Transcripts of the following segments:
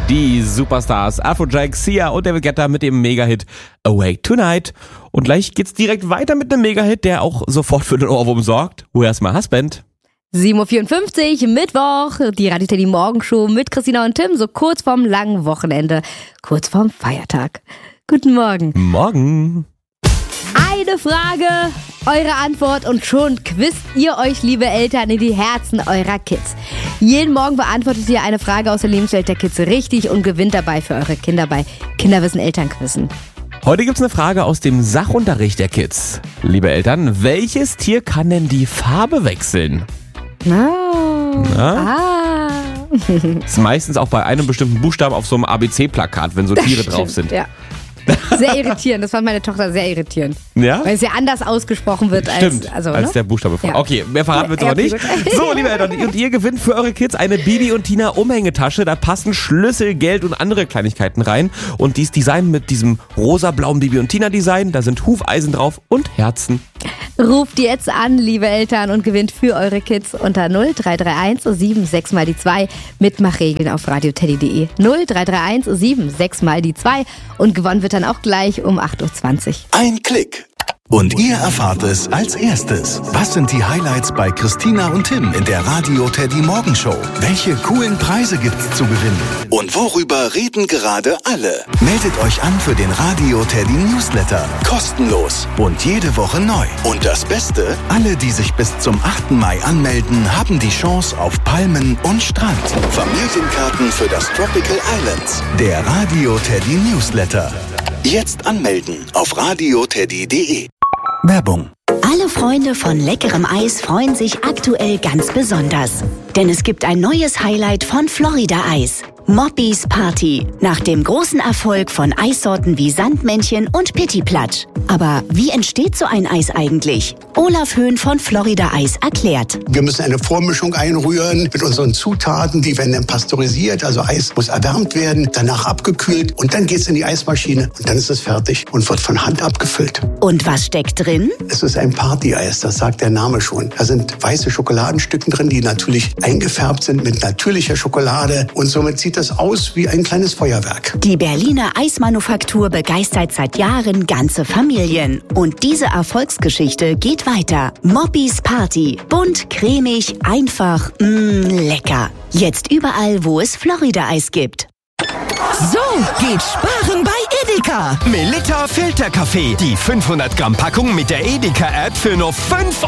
Die Superstars Afrojack, Sia und David Guetta mit dem Mega-Hit Awake Tonight. Und gleich geht's direkt weiter mit einem Mega-Hit, der auch sofort für den Ohrwurm sorgt. Where's My Husband? 7.54 Uhr, Mittwoch, die Radio Teddy Morgenshow mit Christina und Tim, so kurz vorm langen Wochenende, kurz vorm Feiertag. Guten Morgen. Morgen. Eine Frage, eure Antwort und schon quizt ihr euch, liebe Eltern, in die Herzen eurer Kids. Jeden Morgen beantwortet ihr eine Frage aus der Lebenswelt der Kids richtig und gewinnt dabei für eure Kinder bei Kinderwissen Elternquizzen. Heute gibt's eine Frage aus dem Sachunterricht der Kids. Liebe Eltern, welches Tier kann denn die Farbe wechseln? Ist meistens auch bei einem bestimmten Buchstaben auf so einem ABC-Plakat, wenn so Tiere drauf sind. Ja. Sehr irritierend, das fand meine Tochter sehr irritierend. Ja? Weil es ja anders ausgesprochen wird als der Buchstabe vorher. Ja. Okay, mehr verraten wir jetzt aber nicht. So, liebe Eltern, und ihr gewinnt für eure Kids eine Bibi und Tina Umhängetasche. Da passen Schlüssel, Geld und andere Kleinigkeiten rein. Und die ist designt mit diesem rosa-blauen Bibi und Tina Design. Da sind Hufeisen drauf und Herzen. Ruft jetzt an, liebe Eltern, und gewinnt für eure Kids unter 0331 76 mal die 2. Mitmachregeln auf radioteddy.de. 0331 76 mal die 2. Und gewonnen wird dann auch gleich um 8.20 Uhr. Ein Klick. Und ihr erfahrt es als erstes. Was sind die Highlights bei Christina und Tim in der Radio Teddy Morgenshow? Welche coolen Preise gibt's zu gewinnen? Und worüber reden gerade alle? Meldet euch an für den Radio Teddy Newsletter. Kostenlos und jede Woche neu. Und das Beste, alle, die sich bis zum 8. Mai anmelden, haben die Chance auf Palmen und Strand. Familienkarten für das Tropical Islands. Der Radio Teddy Newsletter. Jetzt anmelden auf radioteddy.de. Werbung. Alle Freunde von leckerem Eis freuen sich aktuell ganz besonders. Denn es gibt ein neues Highlight von Florida Eis. Moppy's Party. Nach dem großen Erfolg von Eissorten wie Sandmännchen und Pittiplatsch. Aber wie entsteht so ein Eis eigentlich? Olaf Höhn von Florida Eis erklärt. Wir müssen eine Vormischung einrühren mit unseren Zutaten. Die werden dann pasteurisiert. Also Eis muss erwärmt werden, danach abgekühlt. Und dann geht's in die Eismaschine. Und dann ist es fertig und wird von Hand abgefüllt. Und was steckt drin? Es ist ein Partyeis, das sagt der Name schon. Da sind weiße Schokoladenstücken drin, die natürlich eingefärbt sind mit natürlicher Schokolade. Und somit sieht das aus wie ein kleines Feuerwerk. Die Berliner Eismanufaktur begeistert seit Jahren ganze Familien. Und diese Erfolgsgeschichte geht weiter. Moppy's Party. Bunt, cremig, einfach, lecker. Jetzt überall, wo es Florida-Eis gibt. So geht Sparen bei Edeka. Melitta Filterkaffee. Die 500 Gramm Packung mit der Edeka-App für nur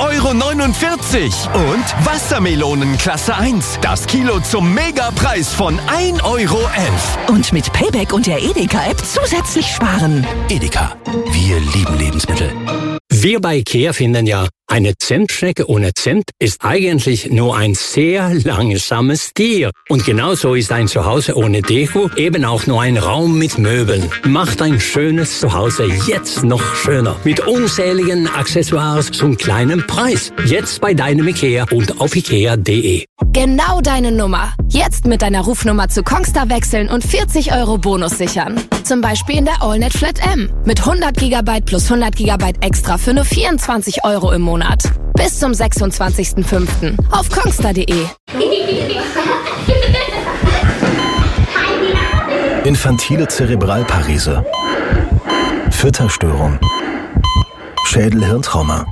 5,49 €. Und Wassermelonen Klasse 1. Das Kilo zum Megapreis von 1,11 €. Und mit Payback und der Edeka-App zusätzlich sparen. Edeka. Wir lieben Lebensmittel. Wir bei IKEA finden ja, eine Zentstrecke ohne Zent ist eigentlich nur ein sehr langsames Tier. Und genauso ist ein Zuhause ohne Deko eben auch nur ein Raum mit Möbeln. Macht ein schönes Zuhause jetzt noch schöner. Mit unzähligen Accessoires zum kleinen Preis. Jetzt bei deinem IKEA und auf ikea.de. Genau deine Nummer. Jetzt mit deiner Rufnummer zu Kongstar wechseln und 40 € Bonus sichern. Zum Beispiel in der AllNet Flat M. Mit 100 GB plus 100 GB extra für nur 24 € im Monat. Bis zum 26.05. auf kongstar.de. Infantile Zerebralparese. Fütterstörung. Schädel-Hirntrauma.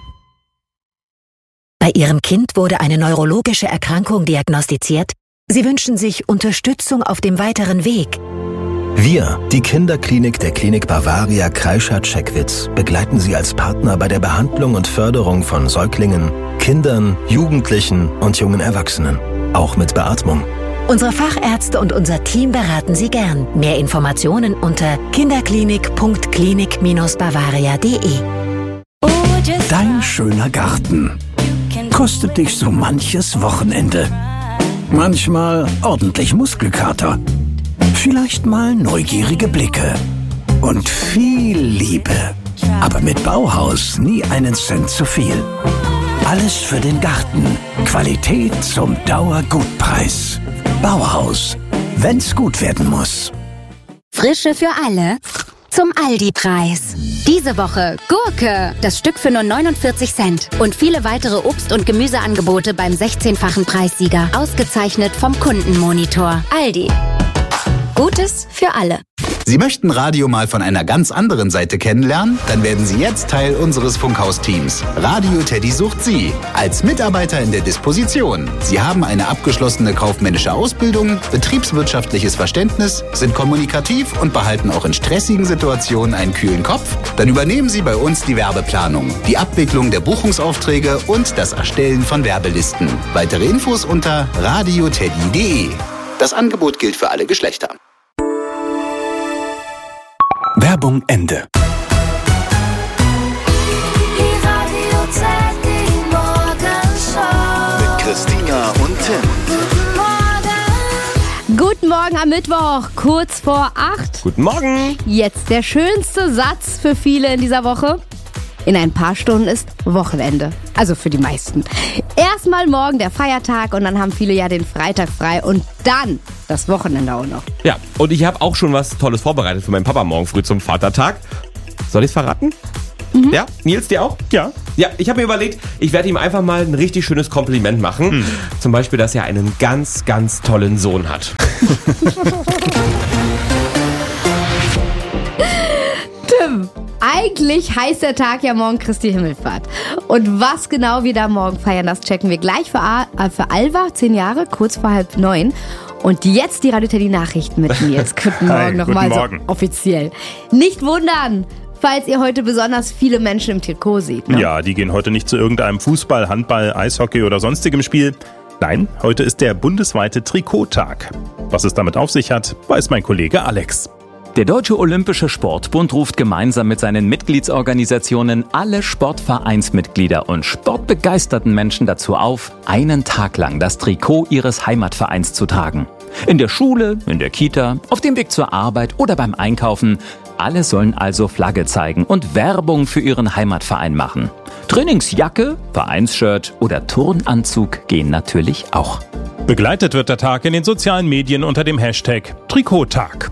Bei Ihrem Kind wurde eine neurologische Erkrankung diagnostiziert. Sie wünschen sich Unterstützung auf dem weiteren Weg. Wir, die Kinderklinik der Klinik Bavaria Kreischer-Checkwitz, begleiten Sie als Partner bei der Behandlung und Förderung von Säuglingen, Kindern, Jugendlichen und jungen Erwachsenen. Auch mit Beatmung. Unsere Fachärzte und unser Team beraten Sie gern. Mehr Informationen unter kinderklinik.klinik-bavaria.de. Dein schöner Garten kostet dich so manches Wochenende. Manchmal ordentlich Muskelkater. Vielleicht mal neugierige Blicke und viel Liebe. Aber mit Bauhaus nie einen Cent zu viel. Alles für den Garten. Qualität zum Dauergutpreis. Bauhaus. Wenn's gut werden muss. Frische für alle zum Aldi-Preis. Diese Woche Gurke, das Stück für nur 49 Cent. Und viele weitere Obst- und Gemüseangebote beim 16-fachen Preissieger. Ausgezeichnet vom Kundenmonitor. Aldi. Gutes für alle. Sie möchten Radio mal von einer ganz anderen Seite kennenlernen? Dann werden Sie jetzt Teil unseres Funkhaus-Teams. Radio Teddy sucht Sie als Mitarbeiter in der Disposition. Sie haben eine abgeschlossene kaufmännische Ausbildung, betriebswirtschaftliches Verständnis, sind kommunikativ und behalten auch in stressigen Situationen einen kühlen Kopf? Dann übernehmen Sie bei uns die Werbeplanung, die Abwicklung der Buchungsaufträge und das Erstellen von Werbelisten. Weitere Infos unter radioteddy.de. Das Angebot gilt für alle Geschlechter. Werbung Ende. Mit Christina und Tim. Guten Morgen am Mittwoch, kurz vor 8. Guten Morgen. Jetzt der schönste Satz für viele in dieser Woche. In ein paar Stunden ist Wochenende. Also für die meisten. Erstmal morgen der Feiertag und dann haben viele ja den Freitag frei und dann das Wochenende auch noch. Ja, und ich habe auch schon was Tolles vorbereitet für meinen Papa morgen früh zum Vatertag. Soll ich es verraten? Ja? Nils, dir auch? Ja. Ja, ich habe mir überlegt, ich werde ihm einfach mal ein richtig schönes Kompliment machen. Zum Beispiel, dass er einen ganz, ganz tollen Sohn hat. Tim, eigentlich heißt der Tag ja morgen Christi Himmelfahrt. Und was genau wir da morgen feiern, das checken wir gleich für Alva, 10 Jahre, kurz vor 8:30. Und jetzt die Radio Teddy Nachrichten mit Nils. Guten Morgen nochmal so offiziell. Nicht wundern, falls ihr heute besonders viele Menschen im Trikot seht. Ne? Ja, die gehen heute nicht zu irgendeinem Fußball, Handball, Eishockey oder sonstigem Spiel. Nein, heute ist der bundesweite Trikottag. Was es damit auf sich hat, weiß mein Kollege Alex. Der Deutsche Olympische Sportbund ruft gemeinsam mit seinen Mitgliedsorganisationen alle Sportvereinsmitglieder und sportbegeisterten Menschen dazu auf, einen Tag lang das Trikot ihres Heimatvereins zu tragen. In der Schule, in der Kita, auf dem Weg zur Arbeit oder beim Einkaufen. Alle sollen also Flagge zeigen und Werbung für ihren Heimatverein machen. Trainingsjacke, Vereinsshirt oder Turnanzug gehen natürlich auch. Begleitet wird der Tag in den sozialen Medien unter dem Hashtag Trikottag.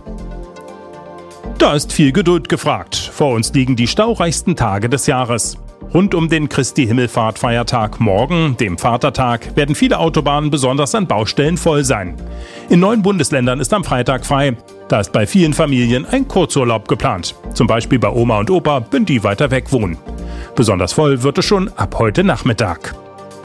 Da ist viel Geduld gefragt. Vor uns liegen die staureichsten Tage des Jahres. Rund um den Christi-Himmelfahrt-Feiertag morgen, dem Vatertag, werden viele Autobahnen besonders an Baustellen voll sein. In 9 Bundesländern ist am Freitag frei. Da ist bei vielen Familien ein Kurzurlaub geplant. Zum Beispiel bei Oma und Opa, wenn die weiter weg wohnen. Besonders voll wird es schon ab heute Nachmittag.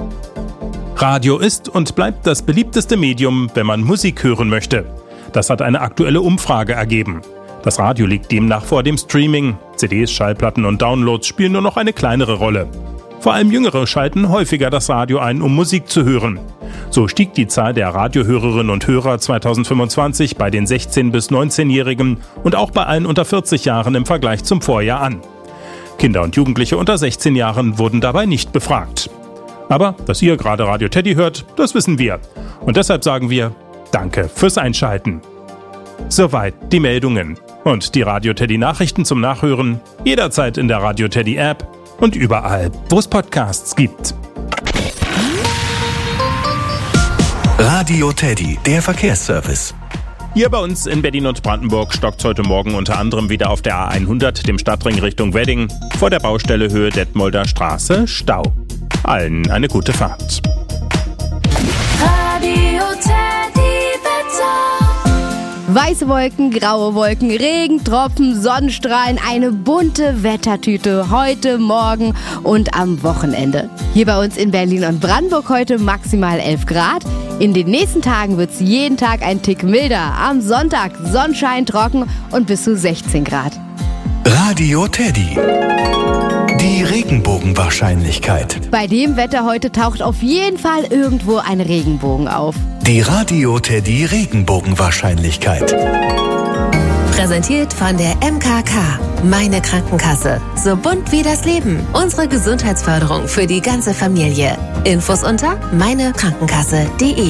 Radio ist und bleibt das beliebteste Medium, wenn man Musik hören möchte. Das hat eine aktuelle Umfrage ergeben. Das Radio liegt demnach vor dem Streaming. CDs, Schallplatten und Downloads spielen nur noch eine kleinere Rolle. Vor allem Jüngere schalten häufiger das Radio ein, um Musik zu hören. So stieg die Zahl der Radiohörerinnen und Hörer 2025 bei den 16- bis 19-Jährigen und auch bei allen unter 40 Jahren im Vergleich zum Vorjahr an. Kinder und Jugendliche unter 16 Jahren wurden dabei nicht befragt. Aber dass ihr gerade Radio Teddy hört, das wissen wir. Und deshalb sagen wir Danke fürs Einschalten. Soweit die Meldungen. Und die Radio Teddy Nachrichten zum Nachhören jederzeit in der Radio Teddy App und überall, wo es Podcasts gibt. Radio Teddy, der Verkehrsservice. Hier bei uns in Berlin und Brandenburg stockt heute Morgen unter anderem wieder auf der A100, dem Stadtring Richtung Wedding, vor der Baustelle Höhe Detmolder Straße Stau. Allen eine gute Fahrt. Radio Teddy Wetter. Weiße Wolken, graue Wolken, Regentropfen, Sonnenstrahlen, eine bunte Wettertüte heute, morgen und am Wochenende. Hier bei uns in Berlin und Brandenburg heute maximal 11 Grad. In den nächsten Tagen wird es jeden Tag ein Tick milder. Am Sonntag Sonnenschein, trocken und bis zu 16 Grad. Radio Teddy. Die Regenbogenwahrscheinlichkeit. Bei dem Wetter heute taucht auf jeden Fall irgendwo ein Regenbogen auf. Die Radio Teddy Regenbogenwahrscheinlichkeit. Präsentiert von der MKK. Meine Krankenkasse. So bunt wie das Leben. Unsere Gesundheitsförderung für die ganze Familie. Infos unter meinekrankenkasse.de.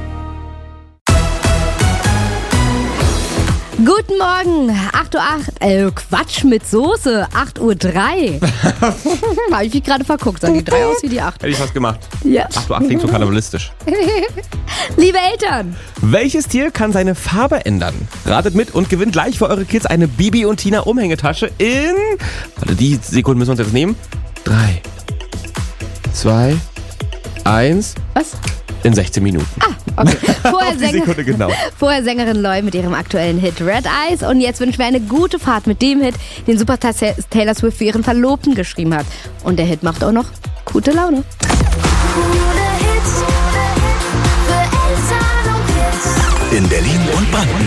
Guten Morgen, 8:08 Uhr, Quatsch mit Soße, 8:03 Uhr. Habe ich mich gerade verguckt, sahen die 3 aus wie die 8. Hätte ich was gemacht. Ja. 8:08 klingt so kannibalistisch. Liebe Eltern. Welches Tier kann seine Farbe ändern? Ratet mit und gewinnt gleich für eure Kids eine Bibi und Tina Umhängetasche in... Warte, die Sekunden müssen wir uns jetzt nehmen. 3, 2, 1... Was? In 16 Minuten. Okay. Sekunde genau. Vorher Sängerin Loi mit ihrem aktuellen Hit Red Eyes. Und jetzt wünschen wir eine gute Fahrt mit dem Hit, den Superstar Taylor Swift für ihren Verlobten geschrieben hat. Und der Hit macht auch noch gute Laune. In Berlin und Brandenburg.